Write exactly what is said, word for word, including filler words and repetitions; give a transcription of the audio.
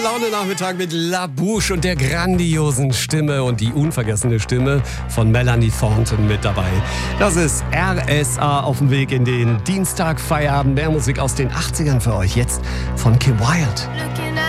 Laune-Nachmittag mit La Bouche und der grandiosen Stimme und die unvergessene Stimme von Melanie Thornton mit dabei. Das ist R S A auf dem Weg in den Dienstag, Feierabend. Mehr Musik aus den achtzigern für euch. Jetzt von Kim Wilde.